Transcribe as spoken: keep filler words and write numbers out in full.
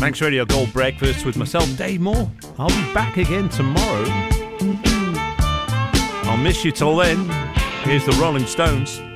Manx Radio Gold Breakfast with myself, Dave Moore. I'll be back again tomorrow. I'll miss you till then. Here's the Rolling Stones.